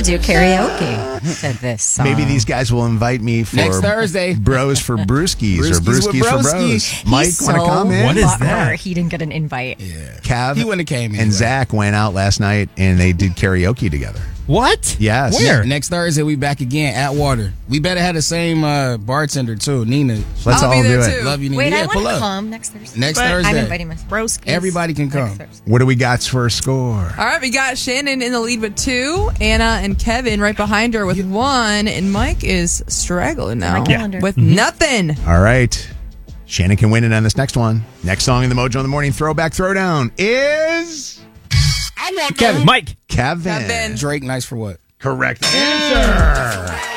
do karaoke to this song. Maybe these guys will invite me for next Thursday. Bros for Brewskis or Brewskis Brewskis with for Broskies. Bros. Mike, He's want to so come in? What is butthurt that? He didn't get an invite. Yeah. Cav He wouldn't have came and anyway. Zach went out last night and they did karaoke together. What? Yes. Where? Next Thursday, we back again at Water. We better have the same bartender, too, Nina. Let's I'll be all there do it. too. Love you, Nina. Wait, yeah, I want pull to up. come next Thursday. Next But Thursday. I'm inviting myself. Broskies. Everybody can come. Next Thursday. What do we got for a score? All right, we got Shannon in the lead with 2, Anna and Kevin right behind her with 1, and Mike is straggling now my calendar. with nothing. All right. Shannon can win it on this next one. Next song in the Mojo in the Morning Throwback Throwdown is Kevin. Mike. Kevin. Kevin. Drake, nice for what? Correct answer.